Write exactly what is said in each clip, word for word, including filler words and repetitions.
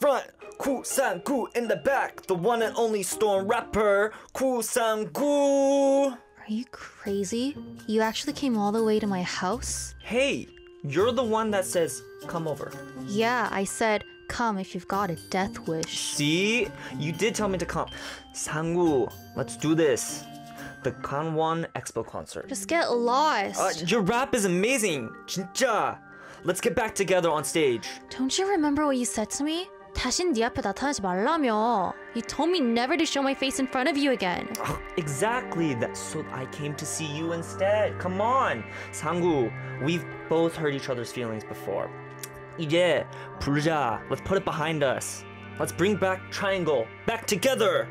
front, 구상구 in the back, the one and only Storm rapper, 구상구. Are you crazy? You actually came all the way to my house? Hey, you're the one that says, come over. Yeah, I said, come if you've got a death wish. See? You did tell me to come. 상구, let's do this. The Kanwon Expo concert. Just get lost. Uh, your rap is amazing. 진짜. Let's get back together on stage. Don't you remember what you said to me? 다신 네 앞에 나타나지 말라며. You told me never to show my face in front of you again. Oh, exactly. That's so I came to see you instead. Come on. 상구, we've both hurt each other's feelings before. 이제 부르자. Let's put it behind us. Let's bring back Triangle back together.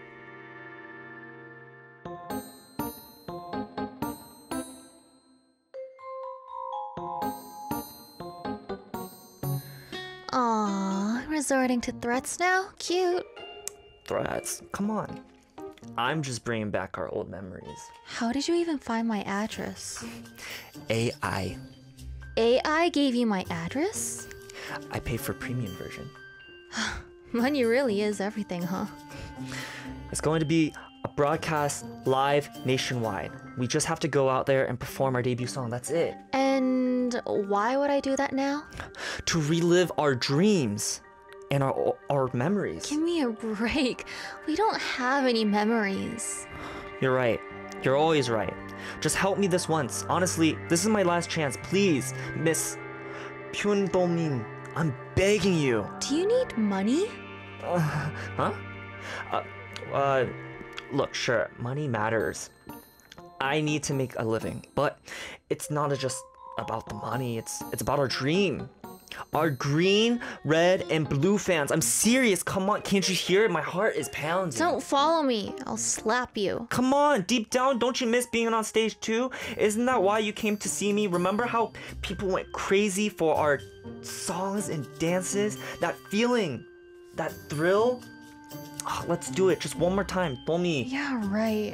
Aww, resorting to threats now? Cute. Threats? Come on. I'm just bringing back our old memories. How did you even find my address? A I. A I gave you my address? I paid for premium version. Money really is everything, huh? It's going to be a broadcast live nationwide. We just have to go out there and perform our debut song. That's it. And why would I do that now? To relive our dreams and our our memories. Give me a break. We don't have any memories. You're right. You're always right. Just help me this once. Honestly, this is my last chance. Please, Miss Pyun Do-min. I'm begging you. Do you need money? Uh, huh? Uh, uh, look, sure, money matters. I need to make a living, but it's not just about the money. It's it's about our dream. Our green, red, and blue fans. I'm serious. Come on, can't you hear it? My heart is pounding. Don't follow me. I'll slap you. Come on, deep down, don't you miss being on stage too? Isn't that why you came to see me? Remember how people went crazy for our songs and dances? That feeling, that thrill? Oh, let's do it just one more time. Domi. Yeah, right.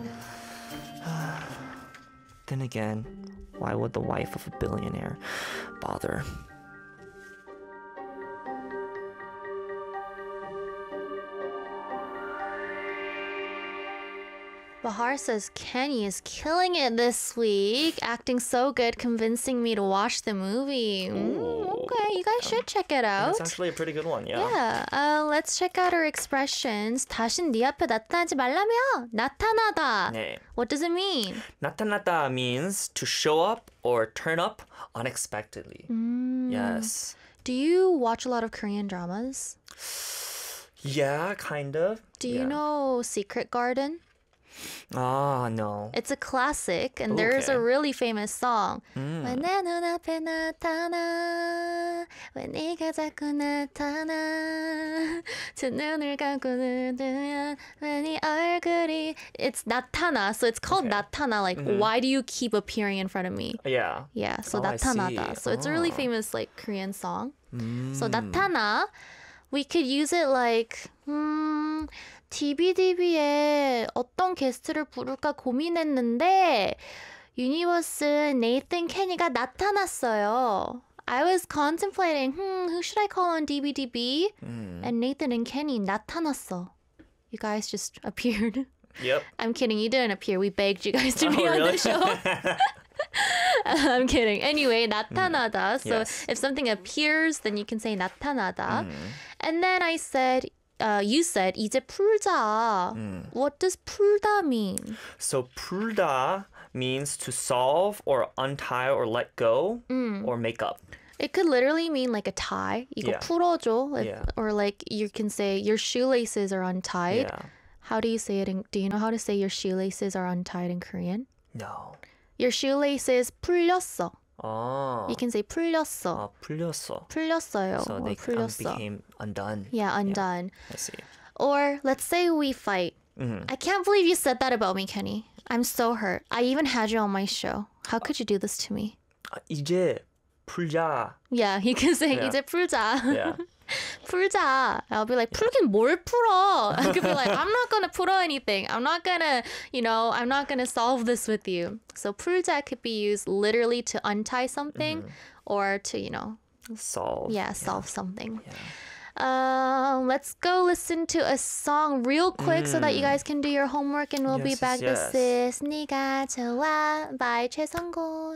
Then again, why would the wife of a billionaire bother? Bahar says Kenny is killing it this week, acting so good, convincing me to watch the movie. Mm, okay, you guys should check it out. That's actually a pretty good one, yeah. Yeah, uh, let's check out our expressions. 다신 네 앞에 나타나지 말라며. 나타나다. 네. What does it mean? 나타났다 means to show up or turn up unexpectedly. Mm. Yes. Do you watch a lot of Korean dramas? Yeah, kind of. Do you yeah. know Secret Garden? Ah, no. It's a classic, and there's a Okay. really famous song. Mm. when 내 눈앞에 나타나, 왜 네가 자꾸 나타나, 두 눈을 감고 뜨면 왜 네 얼굴이. It's 나타나, so it's called Okay. 나타나. Like, Mhm. why do you keep appearing in front of me? Yeah. Yeah, so Oh, I 나타나다. see. So it's a really Oh. famous like Korean song. So Mm. 나타나, we could use it like, 음, 디비디비에 어떤 게스트를 부를까 고민했는데 유니버스 네이튼 케니가 나타났어요. I was contemplating, hmm, who should I call on D B D B? Mm. And Nathan and Kenny 나타났어. You guys just appeared. Yep. I'm kidding, you didn't appear. We begged you guys to be Oh, on really? the show. I'm kidding. Anyway, 나타나다. So Yes. if something appears, then you can say 나타나다. Mm. And then I said, uh, you said 이제 풀자. Mm. What does 풀다 mean? So 풀다 means to solve or untie or let go Mm. or make up. It could literally mean like a tie. 이거 Yeah. 풀어줘. Like, Yeah. Or like you can say your shoelaces are untied. Yeah. How do you say it? In, do you know how to say your shoelaces are untied in Korean? No. Your shoelaces 풀렸어. Oh. You can say 풀렸어. 아, 풀렸어. 풀렸어요. So or they um, 풀렸어. became undone. Yeah, undone. I see. Or let's say we fight. Mhm. I can't believe you said that about me, Kenny. I'm so hurt. I even had you on my show. How could you do this to me? 아, 이제 풀자. Yeah, you can say Yeah. 이제 풀자. Yeah. 풀자. I'll be like, 풀긴 뭘 풀어? I could be like, I'm not gonna 풀어 anything. I'm not gonna, you know, I'm not gonna solve this with you. So 풀자 could be used literally to untie something or to, you know, Solve. yeah, solve something. Yeah. Um, let's go listen to a song real quick so that you guys can do your homework and we'll be Yes, back. yes, This is 네가 좋아 by 최성곤.